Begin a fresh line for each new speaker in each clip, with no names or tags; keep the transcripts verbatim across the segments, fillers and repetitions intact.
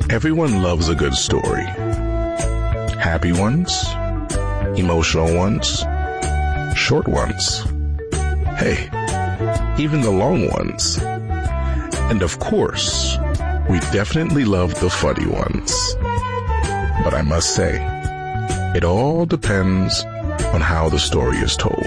Everyone loves a good story. Happy ones, emotional ones, short ones. Hey, even the long ones. And of course, we definitely love the funny ones. But I must say, it all depends on how the story is told.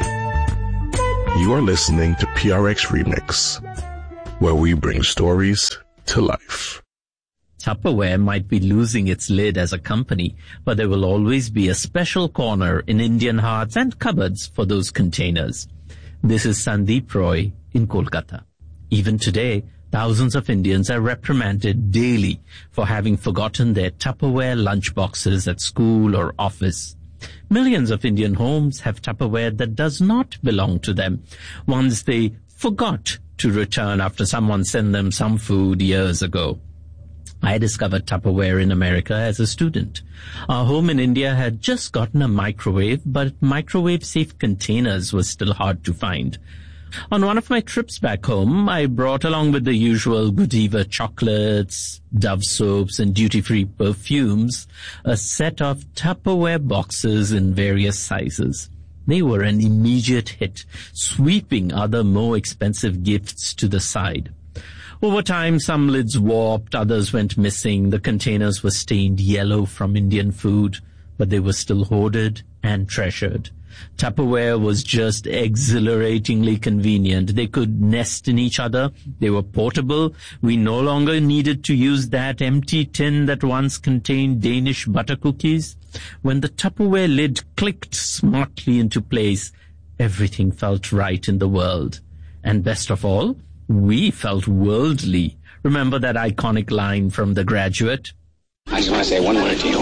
You are listening to P R X Remix, where we bring stories to life.
Tupperware might be losing its lid as a company, but there will always be a special corner in Indian hearts and cupboards for those containers. This is Sandeep Roy in Kolkata. Even today, thousands of Indians are reprimanded daily for having forgotten their Tupperware lunchboxes at school or office. Millions of Indian homes have Tupperware that does not belong to them, ones they forgot to return after someone sent them some food years ago. I discovered Tupperware in America as a student. Our home in India had just gotten a microwave, but microwave-safe containers were still hard to find. On one of my trips back home, I brought along with the usual Godiva chocolates, Dove soaps, and duty-free perfumes a set of Tupperware boxes in various sizes. They were an immediate hit, sweeping other more expensive gifts to the side. Over time, some lids warped, others went missing. The containers were stained yellow from Indian food, but they were still hoarded and treasured. Tupperware was just exhilaratingly convenient. They could nest in each other. They were portable. We no longer needed to use that empty tin that once contained Danish butter cookies. When the Tupperware lid clicked smartly into place, everything felt right in the world. And best of all, we felt worldly. Remember that iconic line from The Graduate?
I just want to say one word to you.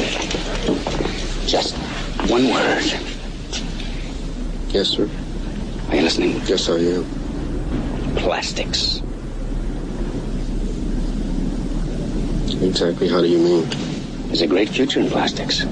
Just one word.
Yes, sir.
Are you listening?
Yes, I am.
Plastics.
Exactly how do you mean?
There's a great future in plastics.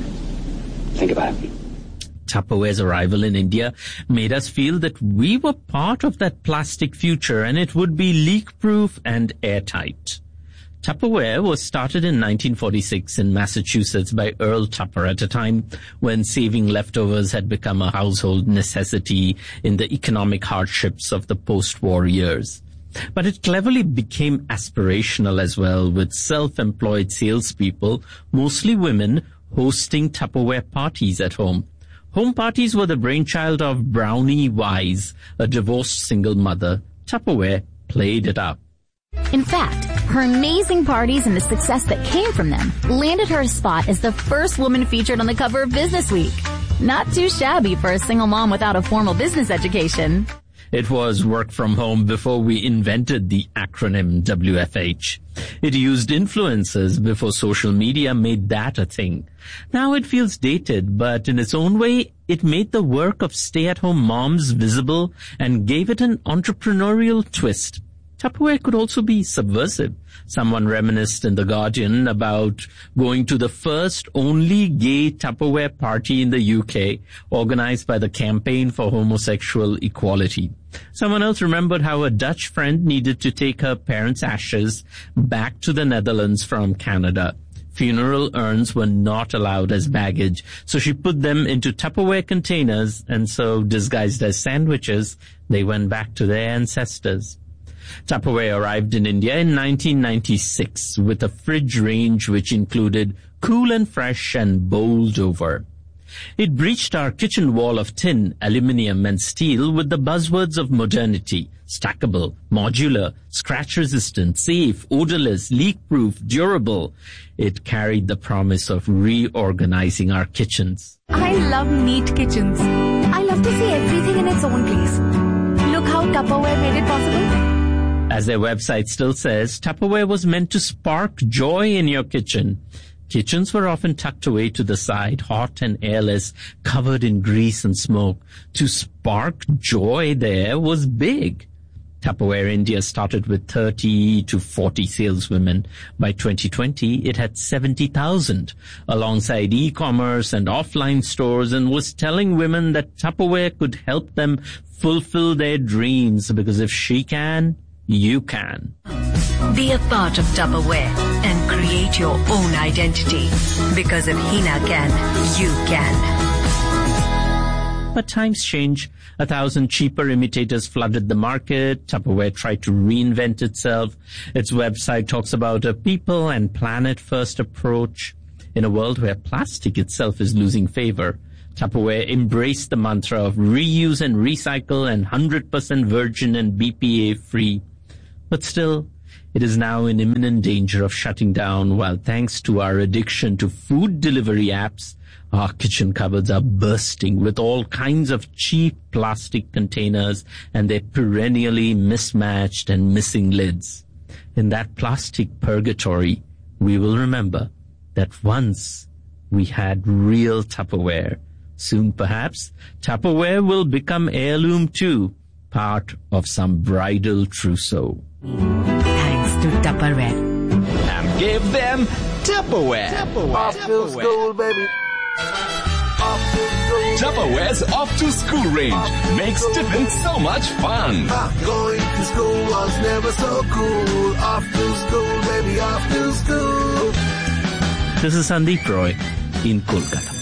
Think about it.
Tupperware's arrival in India made us feel that we were part of that plastic future and it would be leak-proof and airtight. Tupperware was started in nineteen forty-six in Massachusetts by Earl Tupper at a time when saving leftovers had become a household necessity in the economic hardships of the post-war years. But it cleverly became aspirational as well, with self-employed salespeople, mostly women, hosting Tupperware parties at home. Home parties were the brainchild of Brownie Wise, a divorced single mother. Tupperware played it up.
In fact, her amazing parties and the success that came from them landed her a spot as the first woman featured on the cover of Business Week. Not too shabby for a single mom without a formal business education.
It was work from home before we invented the acronym W F H. It used influencers before social media made that a thing. Now it feels dated, but in its own way, it made the work of stay-at-home moms visible and gave it an entrepreneurial twist. Tupperware could also be subversive. Someone reminisced in The Guardian about going to the first only gay Tupperware party in the U K, organized by the Campaign for Homosexual Equality. Someone else remembered how a Dutch friend needed to take her parents' ashes back to the Netherlands from Canada. Funeral urns were not allowed as baggage, so she put them into Tupperware containers, and so, disguised as sandwiches, they went back to their ancestors. Tupperware arrived in India in nineteen ninety-six with a fridge range which included Cool and Fresh and Bowled Over. It breached our kitchen wall of tin, aluminium and steel with the buzzwords of modernity: stackable, modular, scratch-resistant, safe, odorless, leak-proof, durable. It carried the promise of reorganizing our kitchens.
I love neat kitchens. I love to see everything in its own place. Look how Tupperware made it possible.
As their website still says, Tupperware was meant to spark joy in your kitchen. Kitchens were often tucked away to the side, hot and airless, covered in grease and smoke. To spark joy there was big. Tupperware India started with thirty to forty saleswomen. By twenty twenty, it had seventy thousand, alongside e-commerce and offline stores, and was telling women that Tupperware could help them fulfill their dreams, because if she can, you can.
Be a part of Tupperware and Create your own identity. Because if Hina can, you can.
But times change. A thousand cheaper imitators flooded the market. Tupperware tried to reinvent itself. Its website talks about a people and planet-first approach. In a world where plastic itself is losing favor, Tupperware embraced the mantra of reuse and recycle and one hundred percent virgin and B P A-free. But still, it is now in imminent danger of shutting down, while thanks to our addiction to food delivery apps, our kitchen cupboards are bursting with all kinds of cheap plastic containers and their perennially mismatched and missing lids. In that plastic purgatory, we will remember that once we had real Tupperware. Soon, perhaps, Tupperware will become heirloom too, part of some bridal trousseau.
Thanks to Tupperware.
And give them Tupperware. Tupperware.
Off to school, baby. Off to school.
Tupperware's Off to School range makes tiffin so much fun.
Going to school was never so cool. Off to school, baby, off to school.
This is Sandeep Roy in Kolkata.